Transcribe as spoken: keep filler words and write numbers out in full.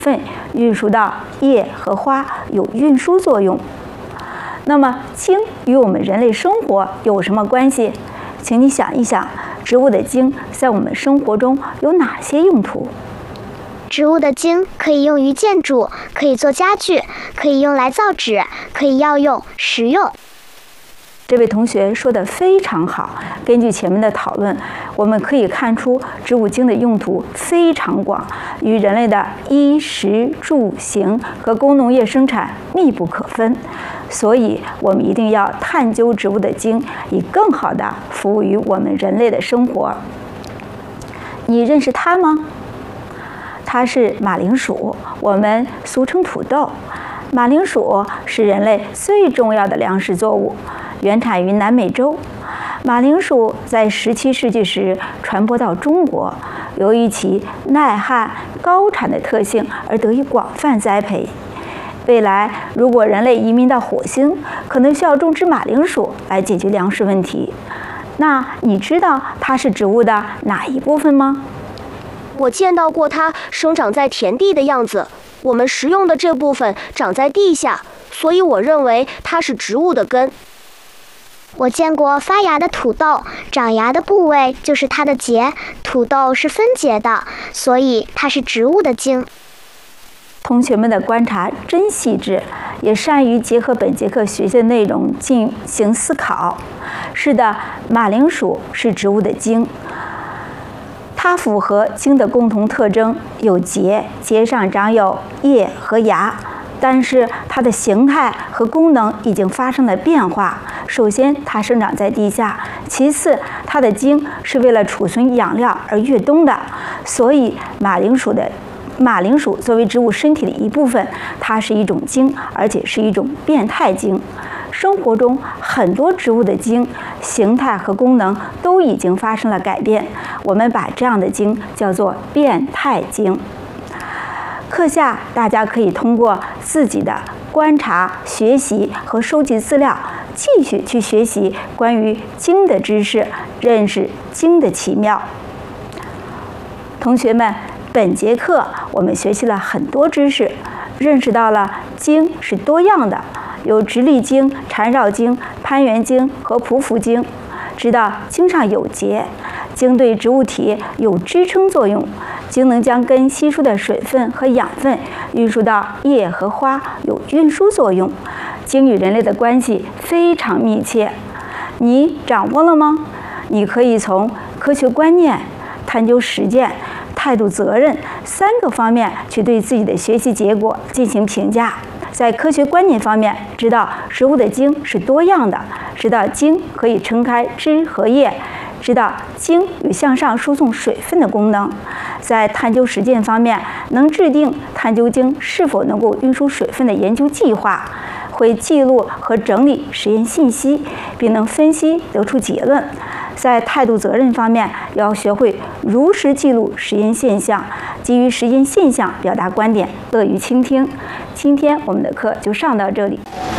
分运输到叶和花有运输作用。那么茎与我们人类生活有什么关系？请你想一想，植物的茎在我们生活中有哪些用途？ 植物的茎可以用于建筑，可以做家具，可以用来造纸，可以药用、食用。 这位同学说得非常好。根据前面的讨论，我们可以看出植物茎的用途非常广，与人类的衣食住行和工农业生产密不可分。所以，我们一定要探究植物的茎，以更好地服务于我们人类的生活。你认识它吗？它是马铃薯，我们俗称土豆。马铃薯是人类最重要的粮食作物，原产于南美洲。马铃薯在十七世纪时传播到中国，由于其耐旱、高产的特性而得以广泛栽培。未来，如果人类移民到火星，可能需要种植马铃薯来解决粮食问题。那你知道它是植物的哪一部分吗？ 我见到过它生长在田地的样子，我们食用的这部分长在地下，所以我认为它是植物的根。 我见过发芽的土豆，长芽的部位就是它的节，土豆是分节的，所以它是植物的茎。 同学们的观察真细致，也善于结合本节课学习的内容进行思考。是的，马铃薯是植物的茎。它符合茎的共同特征，有节，节上长有叶和芽，但是它的形态和功能已经发生了变化。首先，它生长在地下；其次，它的茎是为了储存养料而越冬的。所以，马铃薯的马铃薯作为植物身体的一部分，它是一种茎，而且是一种变态茎。生活中很多植物的茎形态和功能都已经发生了改变，我们把这样的茎叫做变态茎。课下大家可以通过自己的观察、学习和收集资料，继续去学习关于茎的知识，认识茎的奇妙。同学们，本节课我们学习了很多知识，认识到了茎是多样的，有直立茎、缠绕茎、攀援茎和匍匐茎。知道茎上有节，茎对植物体有支撑作用，茎能将根吸收的水分和养分运输到叶和花，有运输作用。茎与人类的关系非常密切，你掌握了吗？你可以从科学观念、探究实践、态度责任三个方面去对自己的学习结果进行评价。在科学观念方面，知道植物的茎是多样的，知道茎可以撑开枝和叶，知道茎有向上输送水分的功能。在探究实践方面，能制定探究茎是否能够运输水分的研究计划，会记录和整理实验信息，并能分析得出结论。在态度责任方面，要学会如实记录实验现象，基于实验现象表达观点，乐于倾听。今天我们的课就上到这里。